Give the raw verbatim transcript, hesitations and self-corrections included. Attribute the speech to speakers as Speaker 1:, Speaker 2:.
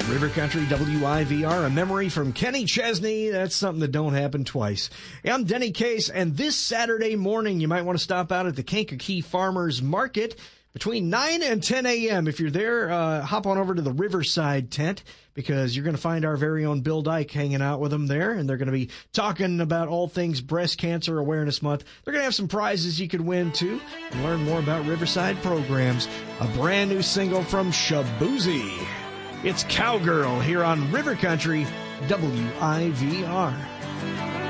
Speaker 1: River Country W I V R, a memory from Kenny Chesney. That's something that don't happen twice. I'm Denny Case, and this Saturday morning, you might want to stop out at the Kankakee Farmers Market between nine and ten a.m. If you're there, uh, hop on over to the Riverside tent, because you're going to find our very own Bill Dyke hanging out with them there, and they're going to be talking about all things Breast Cancer Awareness Month. They're going to have some prizes you could win, too, and learn more about Riverside programs. A brand new single from Shaboozey. It's Cowgirl here on River Country W I V R.